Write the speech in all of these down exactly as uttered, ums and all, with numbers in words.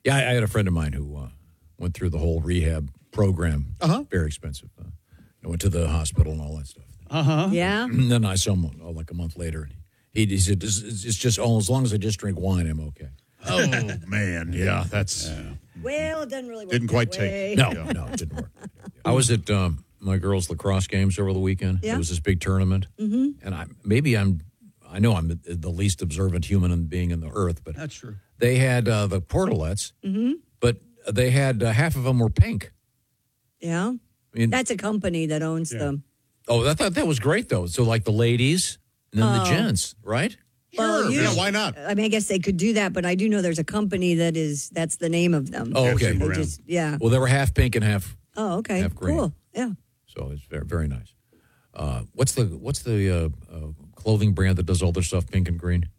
Yeah, I, I had a friend of mine who uh, went through the whole rehab program. Uh-huh. Very expensive. Uh, I went to the hospital and all that stuff. Uh-huh. Yeah. And then I saw him oh, like a month later. And he, he said, it's, it's just, oh, as long as I just drink wine, I'm okay. Oh, man. Yeah, that's... Yeah. Well, it doesn't really work. Didn't quite that take- way. No, no, it didn't work. I was at um, my girls' lacrosse games over the weekend. Yeah. It was this big tournament. Mm-hmm. And I maybe I'm, I know I'm the, the least observant human in being in the earth, but That's true. they had uh, the portalettes, Mm-hmm. but they had uh, half of them were pink. Yeah. I mean, That's a company that owns Yeah. them. oh, I thought that was great, though. So, like the ladies and then the Oh. gents, right? Well, Sure. you- Yeah, why not? I mean, I guess they could do that, but I do know there's a company that is, that's the name of them. Oh, okay. They Brand. just, yeah. Well, they were half pink and half, Oh, okay. half green. Cool. Yeah. so it's very, very nice. Uh, what's the what's the uh, uh, clothing brand that does all their stuff pink and green?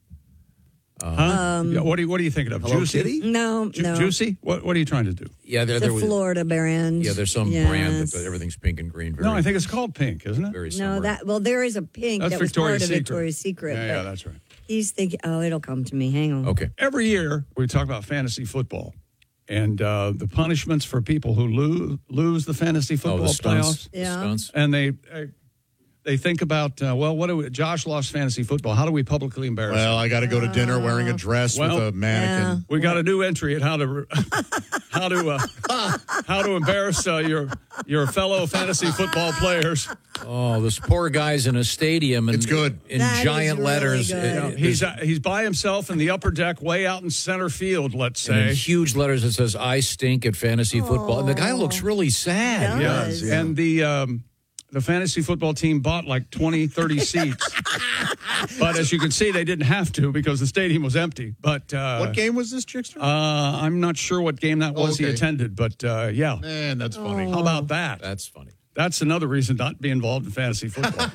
Huh? yeah, what, are you, what are you thinking of? Hello Juicy? Kitty? No, Ju- no. Juicy? What, what are you trying to do? Yeah, there, The there was. Florida brand. Yeah, there's some Yes. brand that everything's pink and green. Very, No, I think it's called Pink, isn't it? very No, summer. that, well, there is a pink That's that was Victoria's part of Secret. Victoria's Secret. Yeah, yeah, but that's right. He's thinking, oh, it'll come to me. Hang on. Okay. Every year we talk about fantasy football and uh, the punishments for people who lose lose the fantasy Oh, football the stunts. playoffs. The Yeah. stunts. And they uh, they think about uh, well, what do we, Josh lost fantasy football? How do we publicly embarrass him? Well, I got to go to dinner wearing a dress Well, with a mannequin. We got a new entry at how to how to uh, how to embarrass uh, your your fellow fantasy football players. Oh, this poor guy's in a stadium. And It's good. In That is giant really letters. good. uh, You know, He's uh, he's by himself in the upper deck, way out in center field. Let's and in say. huge letters it says, I stink at fantasy football. And the guy looks really sad. He Yeah, does. and the um, the fantasy football team bought like twenty, thirty seats. But as you can see, they didn't have to because the stadium was empty. But uh, What game was this, Chickster? Uh, I'm not sure what game that was Okay. he attended, but uh, yeah. Man, that's funny. How about that? That's funny. That's another reason not to be involved in fantasy football.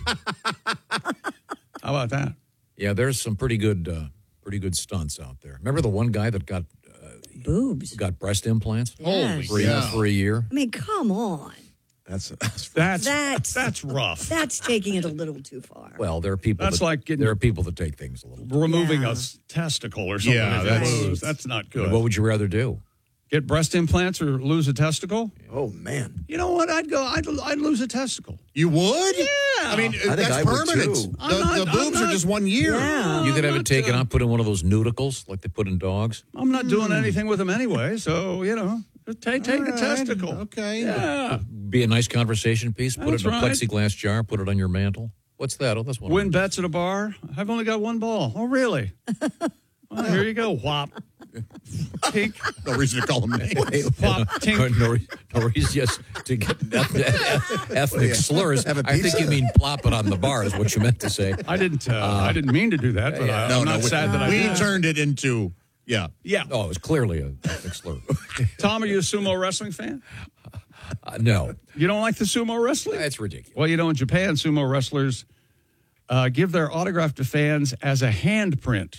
How about that? Yeah, there's some pretty good uh, pretty good stunts out there. Remember the one guy that got Boobs. got breast implants Yes. for, a- Yeah. for a year? I mean, come on. That's, that's That's That's- that's rough. That's taking it a little too far. Well, there are people. That's that, like getting- there are people that take things a little. Removing Yeah. a s- testicle or something. Yeah, if you that's- lose. that's not good. What would you rather do? Get breast implants or lose a testicle? Oh, man. You know what? I'd go. I'd, I'd lose a testicle. You would? Yeah. I mean, think that's I would, permanent. too. The, I'm not- the I'm boobs not- are just one year. Yeah. You could have not, it taken uh, out, put in one of those nudicles like they put in dogs. I'm not doing anything with them anyway, so you know, just take take All a right. testicle. Okay. Yeah. Be a nice conversation piece. Put That's it in a right. plexiglass jar. Put it on your mantle. What's that? Oh, that's one. of Win them. bets at a bar. I've only got one ball. Oh, really? Well, here you go. Whop. Tink. No reason to call them names. Whop. Tink. no, no reason, yes, to get eth- ethnic slurs. Have a I think pizza? you mean plop it on the bar is what you meant to say. I didn't. Uh, I didn't mean to do that, but I, No, I'm no. not we sad that I we did. turned it into, yeah. Yeah. Oh, it was clearly a ethnic slur. Tom, are you a sumo wrestling fan? Uh, no, You don't like the sumo wrestling? that's ridiculous. Well, you know, in Japan, sumo wrestlers uh, give their autograph to fans as a handprint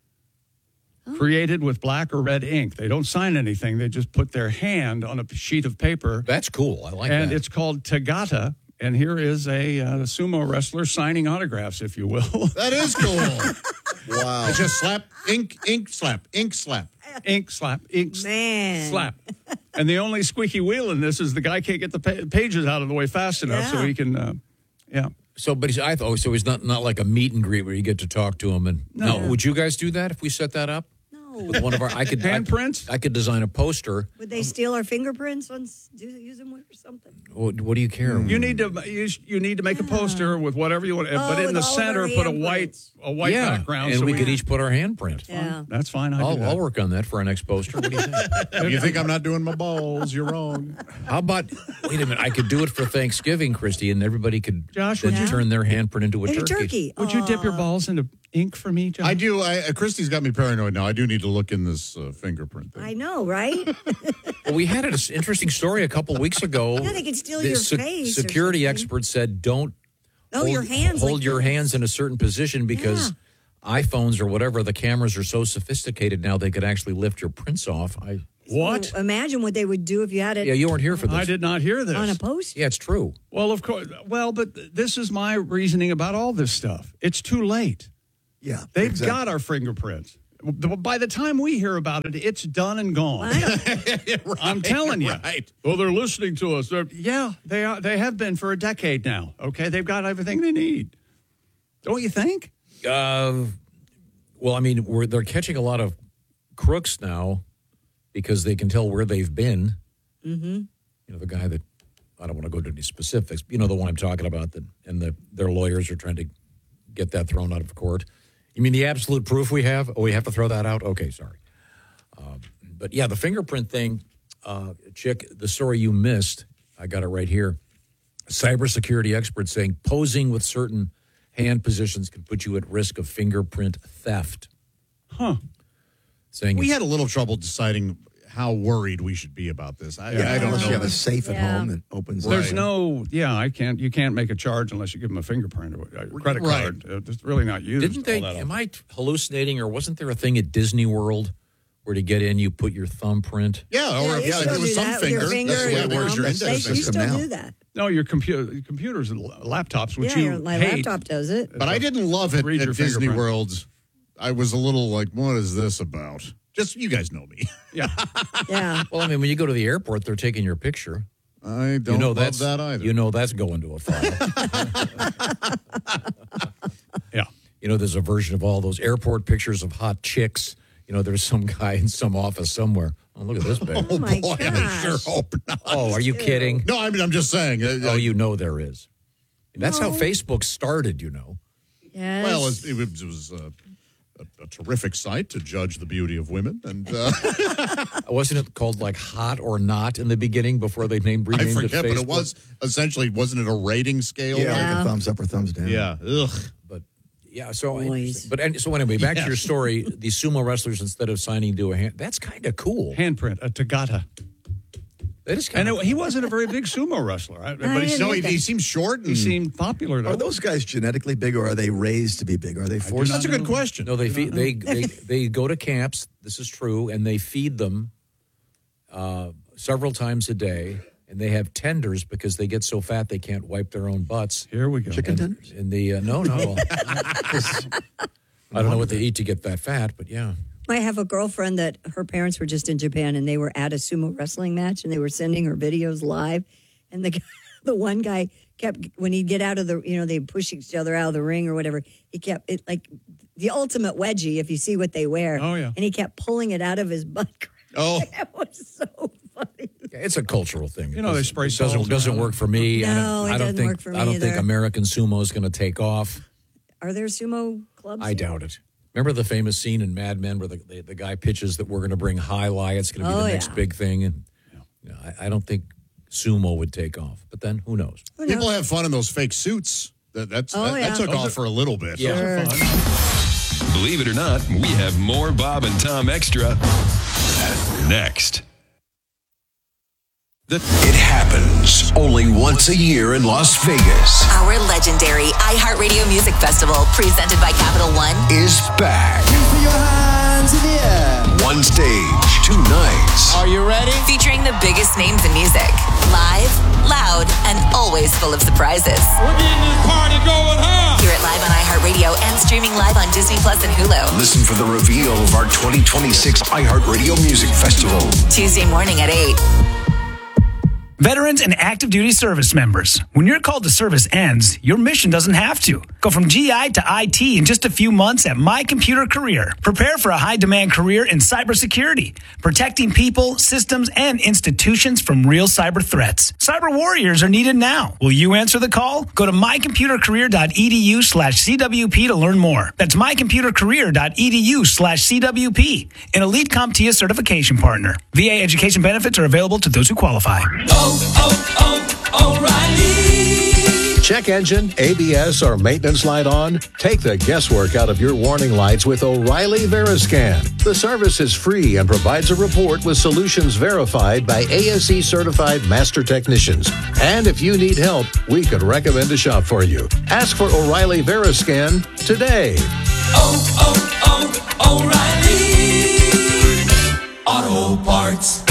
created with black or red ink. They don't sign anything. They just put their hand on a sheet of paper, That's cool. I like and that. it's called Tagata. And here is a uh, sumo wrestler signing autographs, if you will. That is cool. Wow. It's just slap, ink, ink, slap, ink, slap. ink slap, ink s- Man. slap. And the only squeaky wheel in this is the guy can't get the pa- pages out of the way fast enough so Yeah. he can, uh, yeah. So, but he's, I thought, oh, so he's not, not like a meet and greet where you get to talk to him. And No. now, would you guys do that if we set that up? No. With one of our, I could I, Handprints? I could design a poster. Would they steal our fingerprints and s- do, use them with or something? What, what do you care? You need to you, you need to make a poster with whatever you want, Oh, but in with the all of center our put a white handprints. a white yeah, background, and so we could each put our handprint. Yeah. That's fine. I do I'll, that. I'll work on that for our next poster. What do you think? If you think I'm not doing my balls, you're wrong. How about, wait a minute, I could do it for Thanksgiving, Christy, and everybody could Josh, then would you- turn their handprint into a Like a turkey. turkey. Would you dip your balls into ink for me, John? I do. I, uh, Christy's got me paranoid now. I do need to look in this uh, fingerprint thing. I know, right? Well, we had an interesting story a couple weeks ago. Yeah, they could steal The your se- face or Security something. experts said don't Oh, hold, your hands. hold like your this. hands in a certain position because iPhones or whatever, the cameras are so sophisticated now they could actually lift your prints off. I what? So imagine what they would do if you had it Yeah, you weren't here for this. I did not hear this. on a post. Yeah, it's true. Well, of course. Well, but th- this is my reasoning about all this stuff. It's too late. Yeah. They've exactly. got our fingerprints. By the time we hear about it, it's done and gone. Wow. I'm telling you. Right. Well, they're listening to us. They're, yeah, they are. They have been for a decade now. Okay, they've got everything they need. Don't you think? Uh, well, I mean, we're, they're catching a lot of crooks now because they can tell where they've been. Mm-hmm. You know, the guy that, I don't want to go into any specifics, but you know the one I'm talking about, that, and the, their lawyers are trying to get that thrown out of court. You mean the absolute proof we have? Oh, we have to throw that out? Okay, sorry. Um, but yeah, the fingerprint thing, uh, Chick, the story you missed, I got it right here. Cybersecurity experts saying posing with certain hand positions can put you at risk of fingerprint theft. Huh. Saying We it's- had a little trouble deciding how worried we should be about this. I, Yeah, I don't unless know. you have a safe at Yeah. home that opens. There's up. no, yeah, I can't. You can't make a charge unless you give them a fingerprint or a credit Right. card. Uh, It's really not used. Didn't they, all that am often. I hallucinating, or wasn't there a thing at Disney World where to get in, you put your thumbprint? Yeah, or they yeah, still it was do some that with your finger. finger That's the way and it works. thumb. Your That's They, index you system finger. still now. do that. No, your computer, computers and laptops, which Yeah, you your, my hate. laptop does it. But I didn't love it Read at your Disney fingerprint. World. I was a little like, what is this about? Just, you guys know me. Yeah. Yeah. Well, I mean, when you go to the airport, they're taking your picture. I don't you know love that's that either. You know that's going to a file. Yeah. You know, there's a version of all those airport pictures of hot chicks. You know, there's some guy in some office somewhere. Oh, look at this babe. Oh my Boy, I gosh. sure hope not. Oh, are you kidding? No, I mean, I'm just saying. uh, Oh, you know there is. That's how No. Facebook started, you know. Yes. Well, it, it was, it was uh, a, a terrific site to judge the beauty of women. And uh, Wasn't it called like Hot or Not in the beginning before they named I renamed it forget, Facebook? but it was essentially, wasn't it a rating scale? Yeah, Yeah. like a thumbs up or thumbs down. Yeah. Ugh. But yeah, so Boys. but and, so anyway, back to Yes. your story. The sumo wrestlers, instead of signing to a hand, that's kind of cool. Handprint, a Tagata. That is And kind of. it, he wasn't a very big sumo wrestler, I- but he, didn't No, he, Okay. he seems short. And, he seemed popular. Though. Are those guys genetically big, or are they raised to be big? Are they forced? That's a good question. No, they feed, they they they go to camps. This is true, and they feed them uh, several times a day, and they have tenders because they get so fat they can't wipe their own butts. Here we go. Chicken And, tenders? and the uh, no, no, I don't know what they eat to get that fat, but yeah. I have a girlfriend that her parents were just in Japan and they were at a sumo wrestling match and they were sending her videos live. And the guy- the one guy kept, when he'd get out of the, you know, they'd push each other out of the ring or whatever, he kept it like the ultimate wedgie, if you see what they wear. Oh, yeah. And he kept pulling it out of his butt. Oh. It was so funny. It's a cultural thing. You know, they It spray doesn't salts doesn't around work for me. I No, don't, it I don't doesn't think work for me I don't think either. American sumo is going to take off. Are there sumo clubs? I here? doubt it. Remember the famous scene in Mad Men where the the, the guy pitches that we're going to bring highlight. It's going to be Oh, the next yeah. big thing, and you know, I, I don't think sumo would take off. But then who knows? Who People knows? have fun in those fake suits. That, that's, Oh, that, yeah. that took Those off are- for a little bit. Yeah. Fun. Believe it or not, we have more Bob and Tom Extra next. The It happens only once a year in Las Vegas. Our legendary iHeartRadio Music Festival, presented by Capital One, Is back. One stage, two nights. Are you ready? featuring the biggest names in music. Live, loud, and always full of surprises. We're getting this party going, huh? Hear it live on iHeartRadio and streaming live on Disney Plus and Hulu. Listen for the reveal of our twenty twenty-six iHeartRadio Music Festival. Tuesday morning at eight. Veterans and active duty service members, when your call to service ends, your mission doesn't have to. Go from G I to I T in just a few months at My Computer Career. Prepare for a high-demand career in cybersecurity, protecting people, systems, and institutions from real cyber threats. Cyber warriors are needed now. Will you answer the call? Go to mycomputercareer.edu slash CWP to learn more. That's mycomputercareer.edu slash CWP, an Elite CompTIA certification partner. V A education benefits are available to those who qualify. Oh, oh, O'Reilly. Check engine, A B S, or maintenance light on? Take the guesswork out of your warning lights with O'Reilly Veriscan. The service is free and provides a report with solutions verified by A S E certified master technicians. And if you need help, we could recommend a shop for you. Ask for O'Reilly Veriscan today. Oh, oh, oh, O'Reilly. Auto Parts.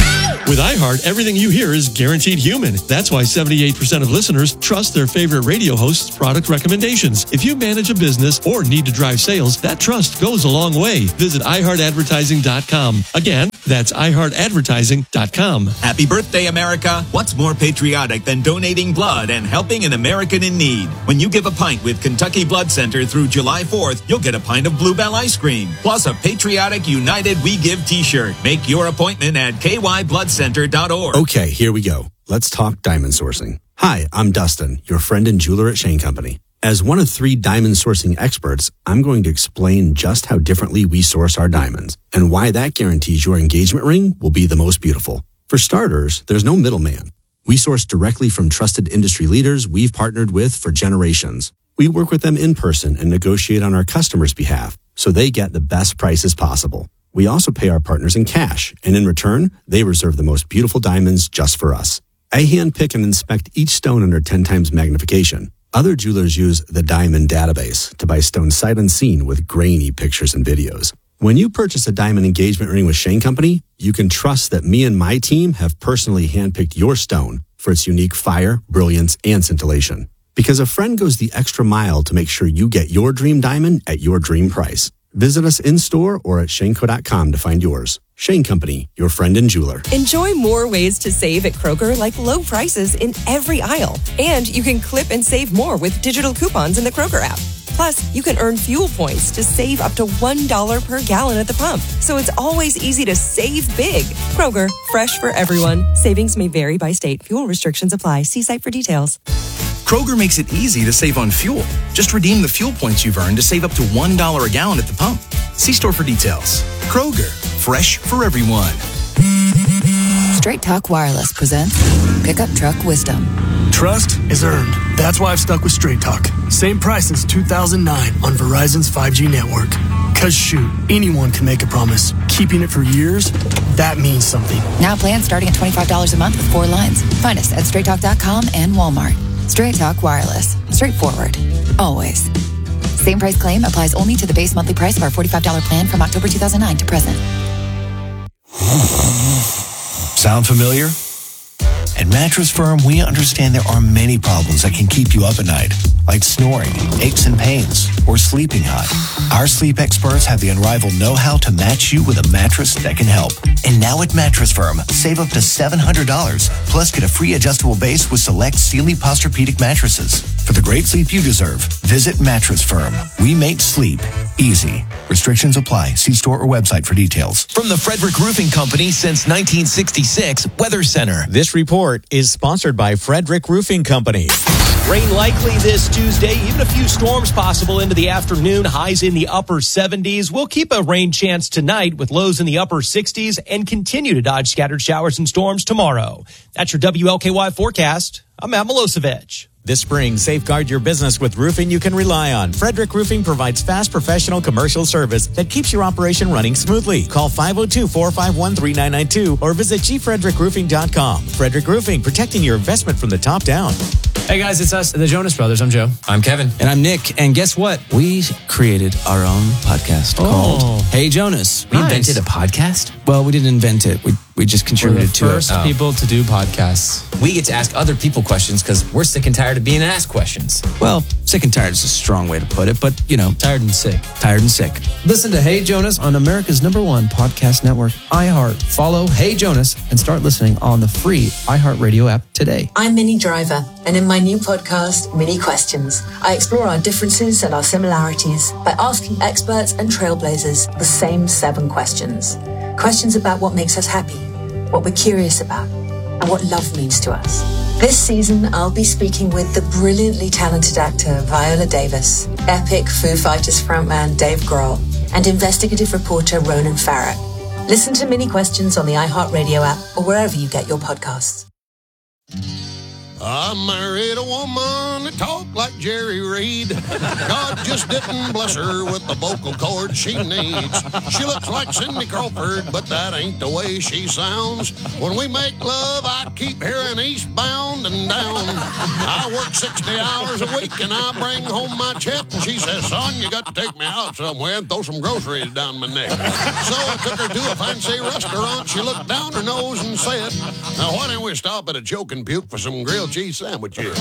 With iHeart, everything you hear is guaranteed human. That's why seventy-eight percent of listeners trust their favorite radio host's product recommendations. If you manage a business or need to drive sales, that trust goes a long way. Visit i heart advertising dot com. Again, that's i heart advertising dot com. Happy birthday, America. What's more patriotic than donating blood and helping an American in need? When you give a pint with Kentucky Blood Center through July fourth, you'll get a pint of Bluebell ice cream, plus a patriotic United We Give t-shirt. Make your appointment at k y blood center dot org. Okay, here we go. Let's talk diamond sourcing. Hi, I'm Dustin, your friend and jeweler at Shane Company. As one of three diamond sourcing experts, I'm going to explain just how differently we source our diamonds and why that guarantees your engagement ring will be the most beautiful. For starters, there's no middleman. We source directly from trusted industry leaders we've partnered with for generations. We work with them in person and negotiate on our customers' behalf so they get the best prices possible. We also pay our partners in cash, and in return, they reserve the most beautiful diamonds just for us. I handpick and inspect each stone under ten times magnification. Other jewelers use the Diamond Database to buy stones sight unseen with grainy pictures and videos. When you purchase a diamond engagement ring with Shane Company, you can trust that me and my team have personally handpicked your stone for its unique fire, brilliance, and scintillation. Because a friend goes the extra mile to make sure you get your dream diamond at your dream price. Visit us in-store or at shaneco dot com to find yours. Shane Company, your friend and jeweler. Enjoy more ways to save at Kroger, like low prices in every aisle. And you can clip and save more with digital coupons in the Kroger app. Plus, you can earn fuel points to save up to one dollar per gallon at the pump. So it's always easy to save big. Kroger, fresh for everyone. Savings may vary by state. Fuel restrictions apply. See site for details. Kroger makes it easy to save on fuel. Just redeem the fuel points you've earned to save up to one dollar a gallon at the pump. See store for details. Kroger, fresh for everyone. Straight Talk Wireless presents Pickup Truck Wisdom. Trust is earned. That's why I've stuck with Straight Talk. Same price since two thousand nine on Verizon's five G network. Cause shoot, anyone can make a promise. Keeping it for years, that means something. Now plans starting at twenty-five dollars a month with four lines. Find us at straight talk dot com and Walmart. Straight Talk Wireless. Straightforward. Always. Same price claim applies only to the base monthly price of our forty-five dollars plan from October two thousand nine to present. Sound familiar? At Mattress Firm, we understand there are many problems that can keep you up at night, like snoring, aches and pains, or sleeping hot. Our sleep experts have the unrivaled know-how to match you with a mattress that can help. And now at Mattress Firm, save up to seven hundred dollars, plus get a free adjustable base with select Sealy Posturepedic mattresses. For the great sleep you deserve, visit Mattress Firm. We make sleep easy. Restrictions apply. See store or website for details. From the Frederick Roofing Company since nineteen sixty-six, Weather Center. This report is sponsored by Frederick Roofing Company. Rain likely this Tuesday, even a few storms possible into the afternoon, highs in the upper seventies. We'll keep a rain chance tonight with lows in the upper sixties and continue to dodge scattered showers and storms tomorrow. That's your W L K Y forecast. I'm Matt Milosevic. This spring, safeguard your business with roofing you can rely on. Frederick Roofing provides fast professional commercial service that keeps your operation running smoothly. Call five oh two, four five one, three nine nine two or visit g frederick roofing dot com. Frederick Roofing, protecting your investment from the top down. Hey guys, it's us, the Jonas Brothers. I'm Joe. I'm Kevin. And I'm Nick. And guess what? We created our own podcast oh. called Hey Jonas. We nice. invented a podcast? Well, we didn't invent it. We we just contributed We're the to first it. First people oh. to do podcasts. We get to ask other people questions because we're sick and tired of being asked questions. Well, sick and tired is a strong way to put it, but you know, tired and sick. Tired and sick. Listen to Hey Jonas on America's number one podcast network, iHeart. Follow Hey Jonas and start listening on the free iHeartRadio app today. I'm Minnie Driver, and in my new podcast, Minnie Questions, I explore our differences and our similarities by asking experts and trailblazers the same seven questions. Questions about what makes us happy, what we're curious about, and what love means to us. This season, I'll be speaking with the brilliantly talented actor Viola Davis, epic Foo Fighters frontman Dave Grohl, and investigative reporter Ronan Farrow. Listen to Mini Questions on the iHeartRadio app or wherever you get your podcasts. I married a woman that talked like Jerry Reed. God just didn't bless her with the vocal cords she needs. She looks like Cindy Crawford, but that ain't the way she sounds. When we make love, I keep hearing eastbound and down. I work sixty hours a week and I bring home my check. And she says, son, you got to take me out somewhere and throw some groceries down my neck. So I took her to a fancy restaurant. She looked down her nose and said, now why don't we stop at a Choke and Puke for some grilled cheese sandwiches?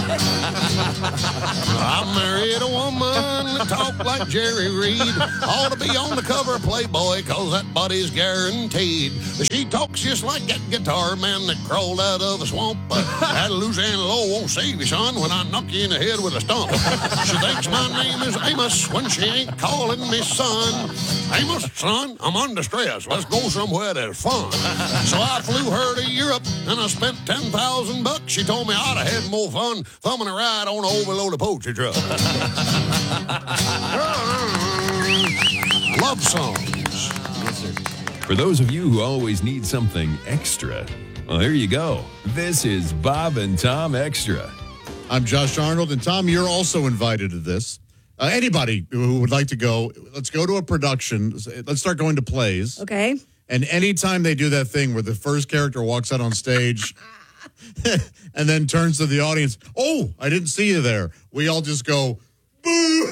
I married a woman that talked like Jerry Reed. Ought to be on the cover of Playboy, cause that body's guaranteed. She talks just like that guitar man that crawled out of a swamp. That Louisiana law won't save you, son, when I knock you in the head with a stump. She thinks my name is Amos when she ain't calling me son. Amos, son, I'm under stress. Let's go somewhere that's fun. So I flew her to Europe and I spent ten thousand bucks. She told me I'd have had more fun thumbing a ride on an overloaded poultry truck. Love songs. For those of you who always need something extra, well, here you go. This is Bob and Tom Extra. I'm Josh Arnold, and Tom, you're also invited to this. Uh, anybody who would like to go, let's go to a production. Let's start going to plays. Okay. And anytime they do that thing where the first character walks out on stage and then turns to the audience, oh, I didn't see you there. We all just go, boo. You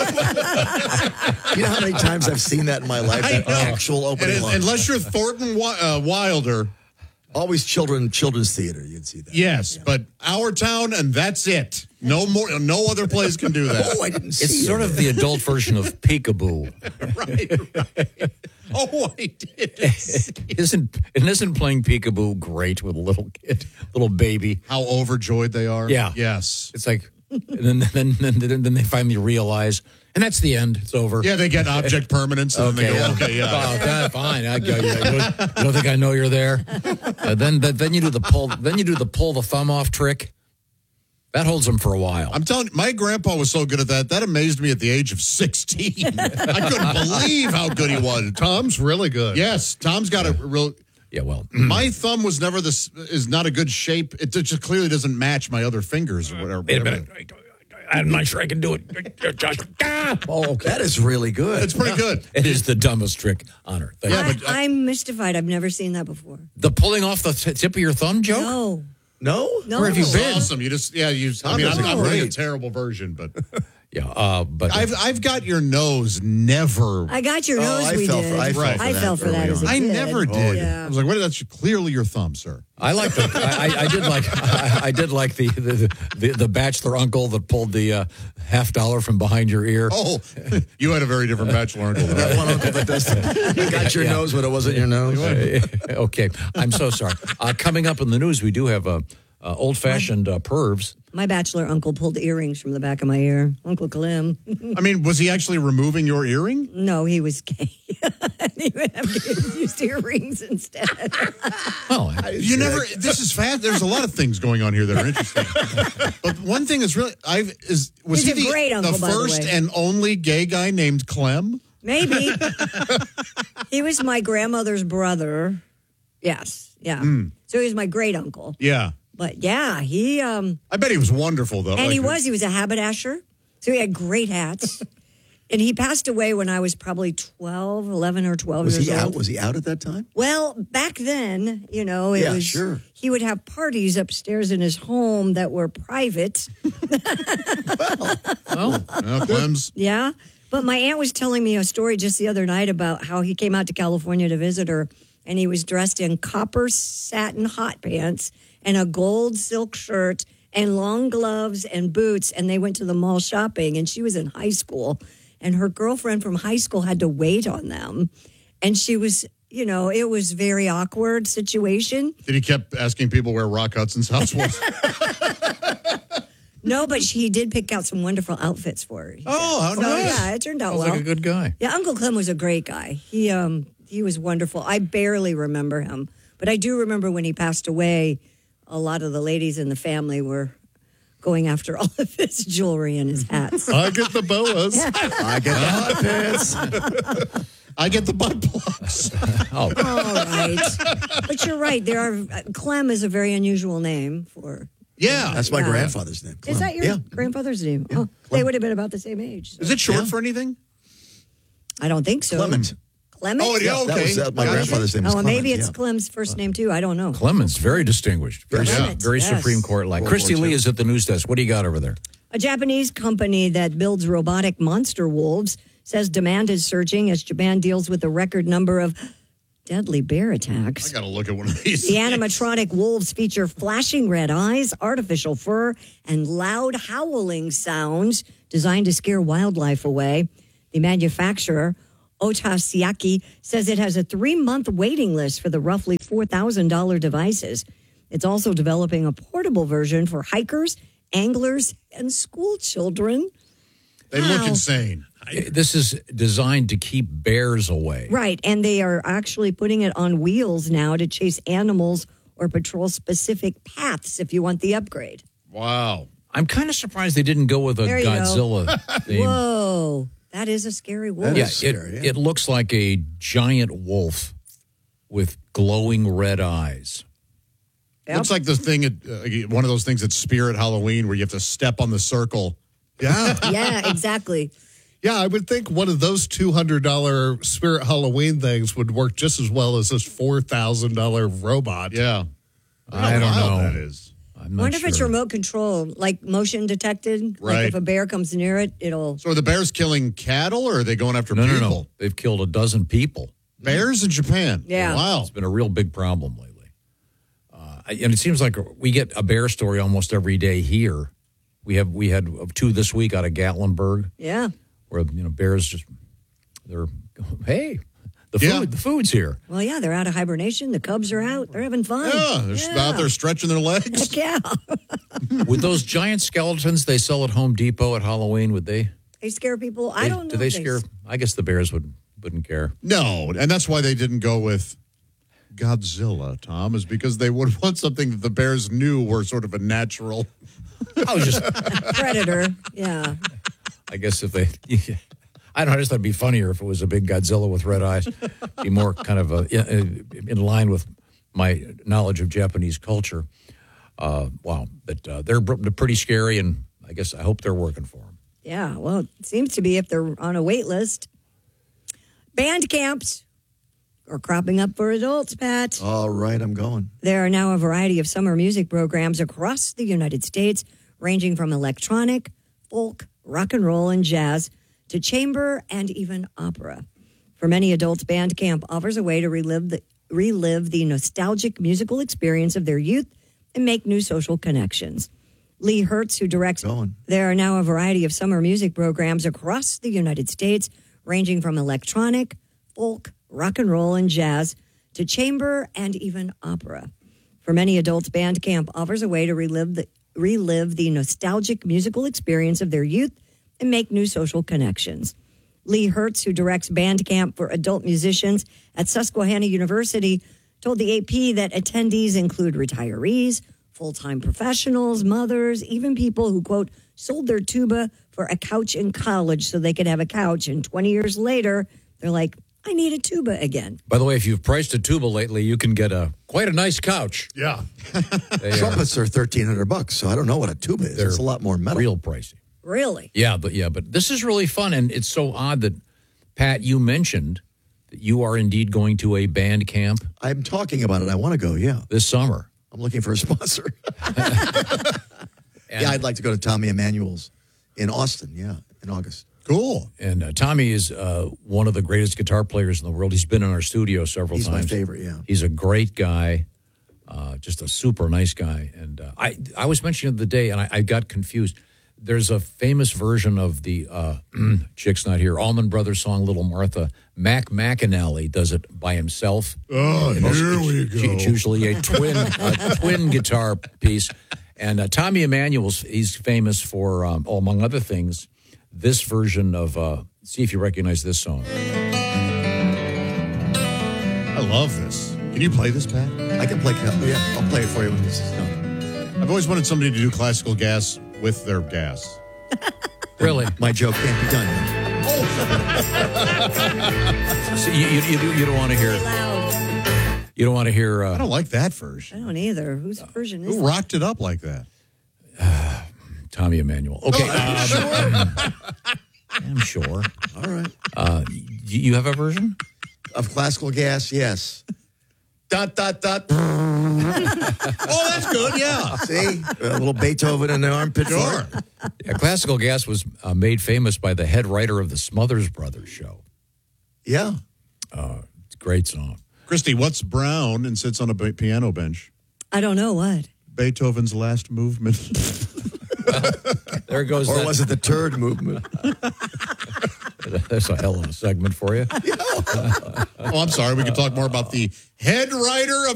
know how many times I've seen that in my life, that actual opening and, line? Unless you're Thornton uh, Wilder. Always children, children's theater, you'd see that. Yes, yeah. But Our Town, and that's it. No more. No other place can do that. Oh, I didn't see It's sort it. of the adult version of Peekaboo. right, right. Oh, I did. isn't and isn't playing Peekaboo great with a little kid, little baby? How overjoyed they are. Yeah. Yes. It's like, and then then then then they finally realize, and that's the end. It's over. Yeah, they get object permanence, and okay, then they go, yeah. okay, yeah. Oh, okay, fine. I go, yeah, you, don't, you don't think I know you're there? Uh, then then you do the pull. Then you do the pull the thumb off trick. That holds them for a while. I'm telling you, my grandpa was so good at that. That amazed me at the age of sixteen. I couldn't believe how good he was. Tom's really good. Yes, Tom's got a real. Yeah, well, my thumb was never this is not a good shape. It just clearly doesn't match my other fingers or whatever. Wait a minute. I'm not sure I can do it. Josh. Oh, okay. That is really good. It's pretty good. It is the dumbest trick on earth. Yeah, I, but, uh, I'm mystified. I've never seen that before. The pulling off the t- tip of your thumb joke? No. No? No. Where have you been? Awesome. You just, yeah, you, I mean, I'm, I'm really a terrible version, but. Yeah, uh, but. I've I've got your nose never. I got your Oh, nose, I we fell did. for- I fell for I that fell for that early as a on. I kid. never did. Yeah. I was like, what? That's clearly your thumb, sir. I like the. I, I did like. I, I did like the the, the the bachelor uncle that pulled the uh, half dollar from behind your ear. Oh, you had a very different bachelor uncle. Than That one uncle that does that. You got your Yeah. nose, but it wasn't your nose. Okay, I'm so sorry. Uh, coming up in the news, we do have a. Uh, old-fashioned uh, pervs. My bachelor uncle pulled earrings from the back of my ear. Uncle Clem. I mean, was he actually removing your earring? No, he was gay. He would have used earrings instead. Well, you never. This is fast. There's a lot of things going on here that are interesting. But one thing is really, I've is was He's he a the, great uncle, the by the first way. and only gay guy named Clem? Maybe. He was my grandmother's brother. Yes. Yeah. Mm. So he was my great uncle. Yeah. But yeah, he um I bet he was wonderful though. and Like, he was he was a haberdasher. So he had great hats. And he passed away when I was probably twelve, eleven or twelve Was years he old. out? Was he out at that time? Well, back then, you know, it Yeah, was sure. he would have parties upstairs in his home that were private. Well, Clem's. Yeah. But my aunt was telling me a story just the other night about how he came out to California to visit her and he was dressed in copper satin hot pants and a gold silk shirt and long gloves and boots. And they went to the mall shopping and she was in high school and her girlfriend from high school had to wait on them. And she was, you know, it was very awkward situation. Did he kept asking people where Rock Hudson's house was? No, but she did pick out some wonderful outfits for her. Oh, how so, nice. Yeah, it turned out Sounds well. like a good guy. Yeah, Uncle Clem was a great guy. He um he was wonderful. I barely remember him, but I do remember when he passed away, a lot of the ladies in the family were going after all of his jewelry and his hats. I get the boas. I get the hot pants. I get the butt plugs. Oh, All right. But you're right. There are Clem is a very unusual name for Yeah. That's my Yeah. grandfather's name. Is that your Yeah. grandfather's name? Oh, they would have been about the same age. so- Is it short for anything? I don't think so. Clement. Clement? Oh, yeah, That okay. was uh, my Gotcha. grandfather's name. Was Oh, well, Clement, maybe it's yeah. Clem's first name too. I don't know. Clemens, very distinguished. Very, Clemens, very yes. Supreme Court like. World Christy War Lee Two. is at the news desk. What do you got over there? A Japanese company that builds robotic monster wolves says demand is surging as Japan deals with a record number of deadly bear attacks. I got to look at one of these. The animatronic wolves feature flashing red eyes, artificial fur, and loud howling sounds designed to scare wildlife away. The manufacturer, Otasiaki, says it has a three-month waiting list for the roughly four thousand dollars devices. It's also developing a portable version for hikers, anglers, and school children. They look Wow. insane. This is designed to keep bears away. Right, and they are actually putting it on wheels now to chase animals or patrol specific paths if you want the upgrade. Wow. I'm kind of surprised they didn't go with a There you go. Godzilla theme. Whoa, that is a scary wolf. Yeah, it, it looks like a giant wolf with glowing red eyes. Looks like the thing, at, uh, one of those things at Spirit Halloween where you have to step on the circle. Yeah. Yeah, exactly. Yeah, I would think one of those two hundred dollars Spirit Halloween things would work just as well as this four thousand dollars robot. Yeah. I don't How know. wild that is. I'm not I wonder sure. if it's remote control, like motion detected. Like Right. if a bear comes near it, it'll. So are the bears killing cattle or are they going after no, people? no, no. They've killed a dozen people. Bears in Japan? Yeah. Wow. It's been a real big problem lately. Uh, and it seems like we get a bear story almost every day here. We have we had two this week out of Gatlinburg, Yeah. where you know bears just they're hey the Yeah. food the food's here. Well, yeah, they're out of hibernation. The cubs are out. They're having fun. Yeah, they're just out there stretching their legs. Heck yeah. With those giant skeletons they sell at Home Depot at Halloween, would they? They scare people. I they- don't know. Do they if scare? I guess the bears would wouldn't care. No, and that's why they didn't go with Godzilla, Tom, is because they would want something that the bears knew were sort of a natural. I was just, Predator. Yeah. I guess if they, I don't know, I just thought it'd be funnier if it was a big Godzilla with red eyes. Be more kind of a, in, in line with my knowledge of Japanese culture. Uh, wow, but uh, they're, they're pretty scary, and I guess I hope they're working for them. Yeah. Well, it seems to be if they're on a wait list. Band camps are cropping up for adults, Pat. All right, I'm going. There are now a variety of summer music programs across the United States, ranging from electronic, folk, rock and roll, and jazz to chamber and even opera. For many adults, band camp offers a way to relive the, relive the nostalgic musical experience of their youth and make new social connections. Lee Hertz, who directs, there are now a variety of summer music programs across the United States, ranging from electronic, folk, rock and roll, and jazz to chamber and even opera. For many adults, band camp offers a way to relive the relive the nostalgic musical experience of their youth and make new social connections. Lee Hertz, who directs band camp for adult musicians at Susquehanna University, told the A P that attendees include retirees, full-time professionals, mothers, even people who, quote, sold their tuba for a couch in college so they could have a couch. And twenty years later, they're like, I need a tuba again. By the way, if you've priced a tuba lately, you can get a quite a nice couch. Yeah. They Trumpets are thirteen hundred bucks, so I don't know what a tuba is. They're It's a lot more metal. Real pricey. Really? Yeah, but yeah, but this is really fun, and it's so odd that Pat, you mentioned that you are indeed going to a band camp. I'm talking about it. I want to go. Yeah, this summer. I'm looking for a sponsor. Yeah, I'd like to go to Tommy Emmanuel's in Austin. Yeah, in August. Cool. And uh, Tommy is uh, one of the greatest guitar players in the world. He's been in our studio several He's my times. favorite, yeah. He's a great guy, uh, just a super nice guy. And uh, I, I was mentioning the other day, and I, I got confused. There's a famous version of the uh, Chick's Not Here, Allman Brothers song, Little Martha. Mac McAnally does it by himself. Oh, And it's- here we it's- go. It's usually a twin, a twin guitar piece. And uh, Tommy Emmanuel's, he's famous for, um, oh, among other things, this version of, uh, see if you recognize this song. I love this. Can you play this, Pat? I can play. Yeah, I'll play it for you when this is done. I've always wanted somebody to do classical gas with their gas. Really? My joke can't be done yet. So you, you, you, you don't want to hear, you don't want to hear, uh, I don't like that version. I don't either. Whose version is Who that? rocked it up like that? Tommy Emmanuel. Okay. um, I'm sure. All right. Uh, you you have a version? Of classical gas, yes. Dot, dot, dot. Oh, that's good, yeah. See? A little Beethoven in the armpit. Sure. Yeah, Classical Gas was uh, made famous by the head writer of the Smothers Brothers show. Yeah. Uh, it's a great song. Christy, what's brown and sits on a ba- piano bench? I don't know what. Beethoven's last movement. There goes Or that. was it the turd movement? That's a hell of a segment for you. Oh, I'm sorry. We can talk more about the head writer of